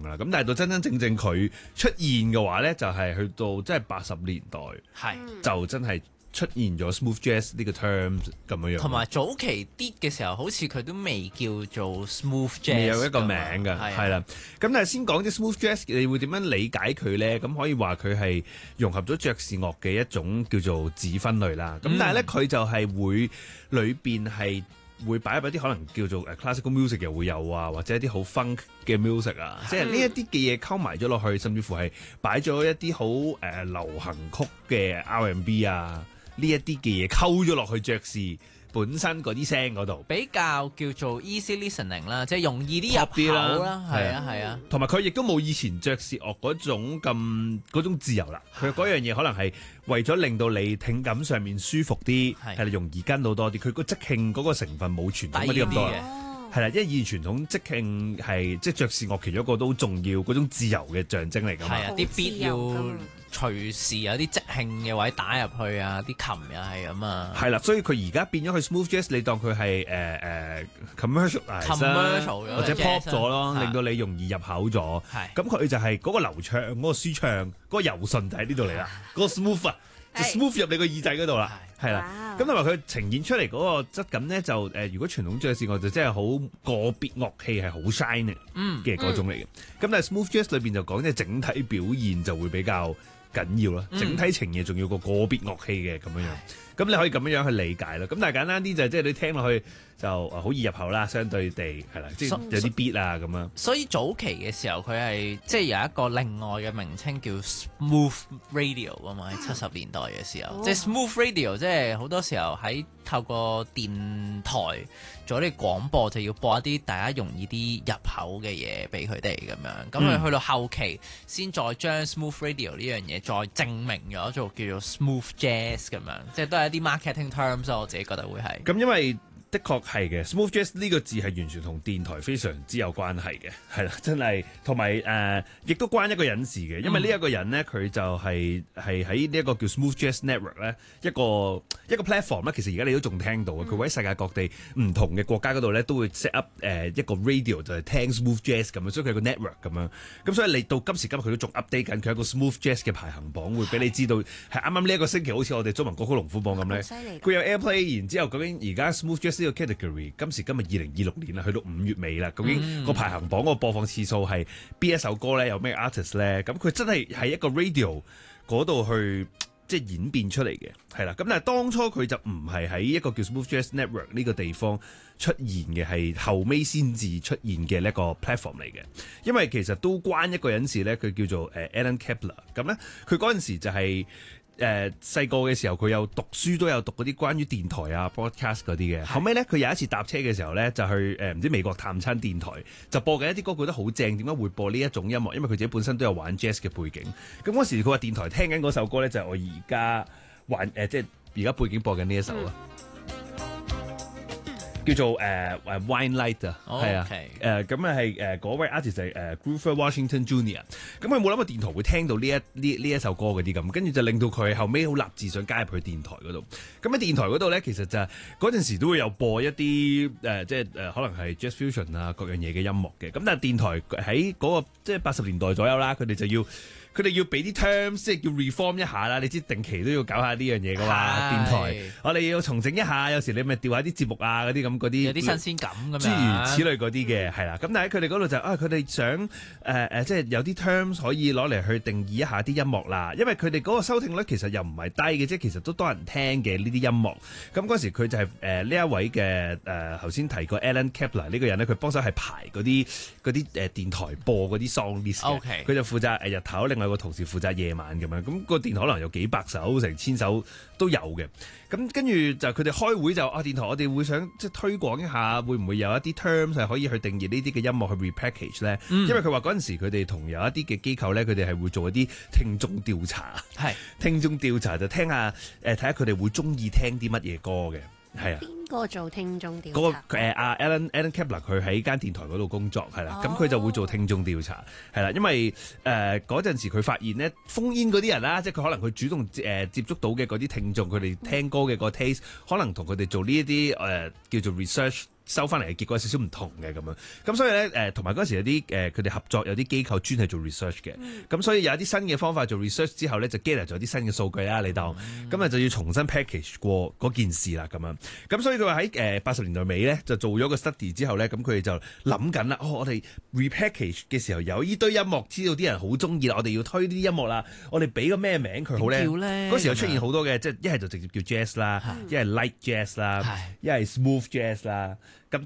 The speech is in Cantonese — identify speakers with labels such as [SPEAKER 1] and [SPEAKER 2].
[SPEAKER 1] 啦。咁但係到真真正正佢出現嘅話咧，就係去到即係80年代，就真係出現咗 smooth jazz 呢個 term 咁樣樣。
[SPEAKER 2] 同埋早期啲嘅時候，好似佢都未叫做 smooth jazz，
[SPEAKER 1] 未有一個名㗎，係啦。咁但係先講啲 smooth jazz，你會點樣理解佢咧？咁可以話佢係融合咗爵士樂嘅一種叫做子分類啦。咁但係咧，佢就係會裏邊係會擺入一啲可能叫做classical music 又會有啊，或者一啲好 funk 嘅 music 啊，即係呢一啲嘅嘢溝埋咗落去，甚至乎係擺咗一啲好流行曲嘅 R&B 啊，呢一啲嘅嘢溝咗落去爵士本身嗰啲聲嗰度，
[SPEAKER 2] 比較叫做 easy listening 啦，即係容易啲入口啦，係啊，
[SPEAKER 1] 同埋佢亦都冇以前爵士樂嗰種自由啦。佢嗰樣嘢可能係為咗令到你聽感上面舒服啲，係容易跟到多啲。佢個即興嗰個成分冇傳統嗰啲咁多啦。係啦，因為以前傳統即興係即係爵士樂其中一個都好重要嗰種自由嘅象徵嚟㗎嘛。
[SPEAKER 2] 係啊，啲 beat 要隨時有啲即興嘅位打入去啊，啲琴又係咁啊。係
[SPEAKER 1] 啦，所以佢而家變咗佢 smooth jazz，你當佢係commercial 或者 pop 咗咯，令到你容易入口咗。咁佢就係嗰個流暢、嗰個舒暢、嗰個柔順就喺呢度嚟啦。嗰個 smooth 啊，就 smooth 入你個耳仔嗰度啦。係啦，咁同埋佢呈現出嚟嗰個質感咧，就如果傳統爵士樂就真係好個別樂器係好 shine 嘅嗰種嚟嘅。咁但係 smooth jazz 裏邊就講即係整體表現就會比較緊要啦，整體情嘢仲要過個別樂器嘅咁樣樣。咁你可以咁樣樣去理解啦。咁但係簡單啲就即係你聽落去就好易入口啦，相對地係啦，即係有啲 beat 啊咁樣。
[SPEAKER 2] 所以早期嘅時候佢係即係有一個另外嘅名稱叫 smooth radio 啊嘛，喺70年代嘅時候，即係 smooth radio，即係好多時候喺透過電台做啲廣播，就要播一啲大家容易啲入口嘅嘢俾佢哋咁樣。咁佢去到後期先再將 smooth radio 呢樣嘢再證明咗做叫做 smooth jazz 咁樣，即係都係一啲 marketing terms 咯。我自己覺得會係。
[SPEAKER 1] 咁因為的確係嘅 smooth jazz 呢個字係完全同電台非常之有關係嘅，係啦，真係同埋亦都關一個人事嘅，因為呢一個人咧，佢就係喺呢一個叫 smooth jazz network 咧，一個 platform 咧，其實而家你都仲聽到嘅，佢會喺世界各地唔同嘅國家嗰度咧，都會 set up 一個 radio 就係聽 smooth jazz 咁樣，所以佢係個 network 咁樣，咁所以你到今時今日佢都仲 update 緊，佢有個 smooth jazz 嘅排行榜，會俾你知道係啱啱呢一個星期，好似我哋中文歌曲龍虎榜咁咧，佢有 airplay，然之後究竟而家 smooth jazz呢個 category 今時今日2026年啦，去到5月尾啦，究竟個排行榜個播放次數係邊一首歌咧？有咩 artist 咧？咁佢真係喺一個 radio 嗰度去即係演變出嚟嘅，係啦。咁但係當初佢就唔係喺一個叫 Smooth Jazz Network 呢個地方出現嘅，係後尾先至出現嘅一個 platform 嚟嘅。因為其實都關一個人事咧，佢叫做Alan Kepler。咁咧，佢嗰陣時就係細個嘅時候，佢有讀書都有讀嗰啲關於電台啊 broadcast 嗰啲嘅。後尾咧，佢有一次搭車嘅時候咧，就去唔知美國探親電台，就播緊一啲歌，覺得好正。點解會播呢一種音樂？因為佢自己本身都有玩 jazz 嘅背景。咁嗰時佢話電台聽緊嗰首歌咧，就係我而家玩即係而家背景播緊呢一首啦。叫做Wine Light 啊，係啊，咁啊係嗰位 artist 係Grover Washington Jr. 咁佢冇諗過電台會聽到呢一首歌嗰啲咁，跟住就令到佢後尾好立志想加入去電台嗰度。咁喺電台嗰度咧，其實就嗰陣時都會有播一啲即係可能係 Jazz Fusion 啊各樣嘢嘅音樂嘅。咁但係電台喺嗰個即係80年代左右啦，佢哋要俾啲 terms， 即係要 reform 一下啦。你知定期都要搞下呢樣嘢噶嘛？電台我哋要重整一下，有時你咪調下啲節目啊嗰啲咁嗰啲，
[SPEAKER 2] 有啲新鮮感咁樣，
[SPEAKER 1] 諸如此類嗰啲嘅係啦。咁但係佢哋嗰度就佢哋想即係有啲 terms 可以攞嚟去定義一下啲音樂啦。因為佢哋嗰個收聽率其實又唔係低嘅，即係其實都多人聽嘅呢啲音樂。咁嗰時佢就係呢一位嘅頭先提過 Alan Kepler 呢個人咧，佢幫手係排嗰啲電台播嗰啲 song list 嘅。佢就負責日頭，另外個同事負責夜晚咁樣。咁個電台可能有幾百首、成1000首都有嘅。咁跟住就佢哋開會就電台我哋會想即係推廣一下，會唔會有一啲 terms 係可以去定義呢啲嘅音樂去 repackage 咧？因為佢話嗰陣時佢哋同有一啲嘅機構咧，佢哋係會做一啲聽眾調查，聽眾調查就聽下睇下佢哋會中意聽啲乜嘢歌嘅。係啊，
[SPEAKER 3] 邊個做聽眾調查？
[SPEAKER 1] 嗰個Alan Kepler 佢喺間電台嗰度工作係啦，咁佢就會做聽眾調查係啦，因為嗰陣時佢發現咧烽煙嗰啲人啦，即係佢可能佢主動接觸到嘅嗰啲聽眾，佢哋聽歌嘅個 taste 可能同佢哋做呢一啲叫做 research 收翻嚟嘅結果有少少唔同嘅咁樣。咁所以咧同埋嗰時有啲佢哋合作有啲機構專係做 research 嘅。咁所以有一啲新嘅方法做 research 之後咧，就 gather 咗啲新嘅數據啦，你當咁啊就要重新 package 過嗰件事啦咁樣。咁所以佢話喺80年代尾咧就做咗個 study 之後咧，咁佢哋就諗緊啦，我哋 repackage 嘅時候有呢堆音樂，知道啲人好中意啦，我哋要推呢啲音樂啦，我哋俾個咩名佢好咧？嗰時又出現好多嘅，即係一係就直接叫 jazz 啦，一係 light jazz 啦，一係 smooth jazz 啦。咁